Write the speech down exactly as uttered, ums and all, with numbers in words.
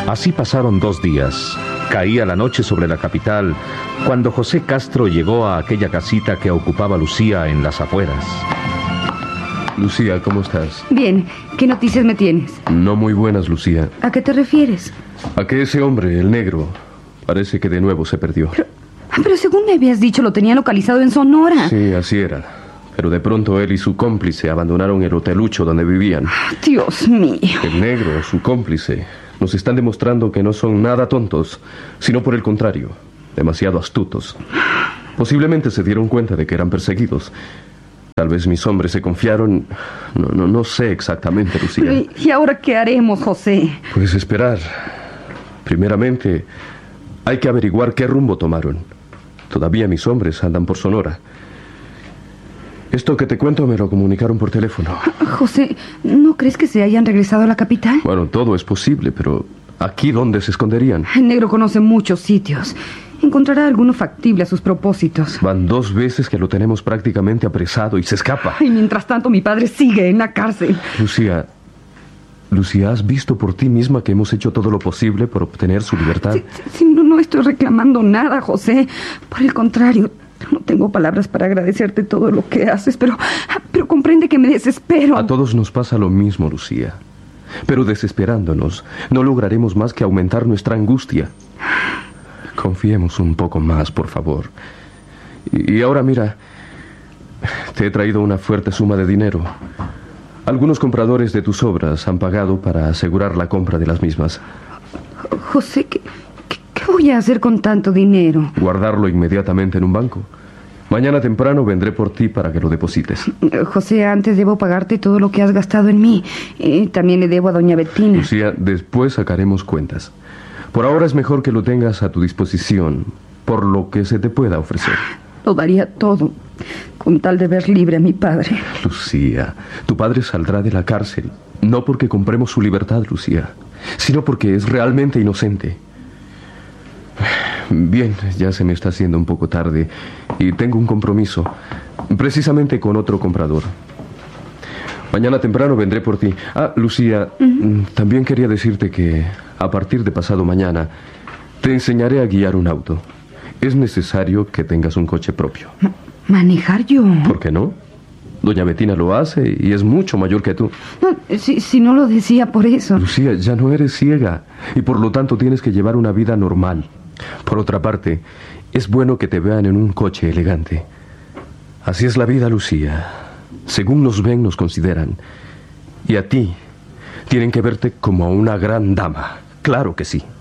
Así pasaron dos días. Caía la noche sobre la capital cuando José Castro llegó a aquella casita que ocupaba Lucía en las afueras. Lucía, ¿cómo estás? Bien. ¿Qué noticias me tienes? No muy buenas, Lucía. ¿A qué te refieres? A que ese hombre, el negro, parece que de nuevo se perdió. Pero, pero según me habías dicho, lo tenía localizado en Sonora. Sí, así era. Pero de pronto él y su cómplice abandonaron el hotelucho donde vivían. Dios mío. El negro, su cómplice, nos están demostrando que no son nada tontos, sino por el contrario, demasiado astutos. Posiblemente se dieron cuenta de que eran perseguidos. Tal vez mis hombres se confiaron. No, no, no sé exactamente, Lucía. ¿Y ahora qué haremos, José? Pues esperar. Primeramente, hay que averiguar qué rumbo tomaron. Todavía mis hombres andan por Sonora. Esto que te cuento me lo comunicaron por teléfono. José, ¿no crees que se hayan regresado a la capital? Bueno, todo es posible, pero ¿aquí dónde se esconderían? El negro conoce muchos sitios. Encontrará alguno factible a sus propósitos. Van dos veces que lo tenemos prácticamente apresado y se escapa. Y mientras tanto mi padre sigue en la cárcel. Lucía, Lucía, ¿has visto por ti misma que hemos hecho todo lo posible por obtener su libertad? Sí, sí, no, no estoy reclamando nada, José. Por el contrario, no tengo palabras para agradecerte todo lo que haces, pero, pero comprende que me desespero. A todos nos pasa lo mismo, Lucía. Pero desesperándonos, no lograremos más que aumentar nuestra angustia. Confiemos un poco más, por favor. Y, y ahora mira, te he traído una fuerte suma de dinero. Algunos compradores de tus obras han pagado para asegurar la compra de las mismas. José, ¿qué, qué, qué voy a hacer con tanto dinero? Guardarlo inmediatamente en un banco. Mañana temprano vendré por ti para que lo deposites. José, antes debo pagarte todo lo que has gastado en mí. Eh, también le debo a doña Betina. Lucía, después sacaremos cuentas. Por ahora es mejor que lo tengas a tu disposición, por lo que se te pueda ofrecer. Lo daría todo, con tal de ver libre a mi padre. Lucía, tu padre saldrá de la cárcel, no porque compremos su libertad, Lucía, sino porque es realmente inocente. Bien, ya se me está haciendo un poco tarde y tengo un compromiso, precisamente con otro comprador. Mañana temprano vendré por ti. Ah, Lucía, uh-huh. También quería decirte que a partir de pasado mañana te enseñaré a guiar un auto. Es necesario que tengas un coche propio. ¿Manejar yo? ¿Por qué no? Doña Betina lo hace y es mucho mayor que tú. No, si, si no lo decía por eso. Lucía, ya no eres ciega y por lo tanto tienes que llevar una vida normal. Por otra parte, es bueno que te vean en un coche elegante. Así es la vida, Lucía. Según nos ven, nos consideran. Y a ti, tienen que verte como a una gran dama. Claro que sí.